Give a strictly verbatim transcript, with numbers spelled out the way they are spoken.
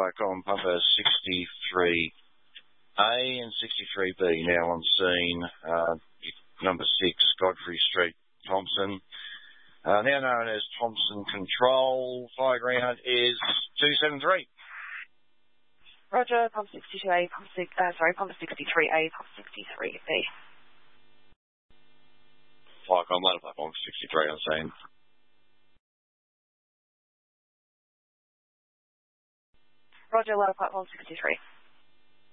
Viacom, Pumper sixty-three A and sixty-three B now on scene. Uh, number six, Godfrey Street, Thompson. Uh, now known as Thompson Control. Fire ground is two seven three. Roger, pump sixty-two A, pump six, uh, sorry, pump sixty-three A, pump sixty-three B. Viacom, ladder platform sixty-three on scene. Roger, ladder platform sixty-three.